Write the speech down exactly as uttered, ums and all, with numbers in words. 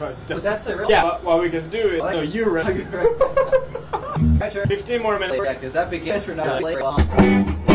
first. But that's the real. Yeah, but what we can do is Like- no, you run. Fifteen more minutes. Because that begins for not.